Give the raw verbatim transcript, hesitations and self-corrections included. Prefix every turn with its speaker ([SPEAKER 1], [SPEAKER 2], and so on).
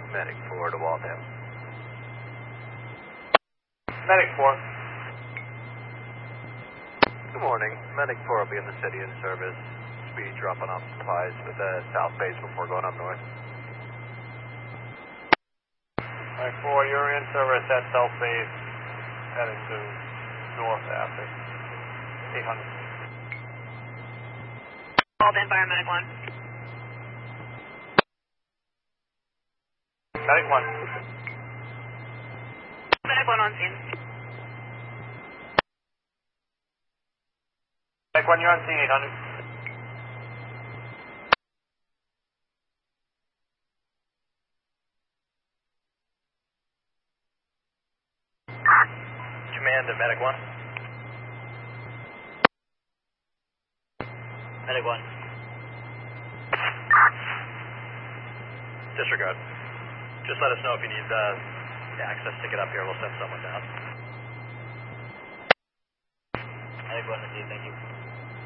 [SPEAKER 1] Medic four to Waltham.
[SPEAKER 2] Medic four.
[SPEAKER 1] Good morning. Medic four will be in the city in service. Speed dropping off supplies with the south base before going up north.
[SPEAKER 2] Medic four, you're in service at south base, heading to north after eight hundred.
[SPEAKER 3] Waltham Fire Medic one.
[SPEAKER 2] Medic one.
[SPEAKER 3] Medic one on scene.
[SPEAKER 2] Medic one, you're on scene, eight hundred.
[SPEAKER 1] Command to Medic one.
[SPEAKER 2] Medic one.
[SPEAKER 1] Disregard. Just let us know if you need uh, access to get up here. We'll send someone down.
[SPEAKER 2] Medic one, thank you.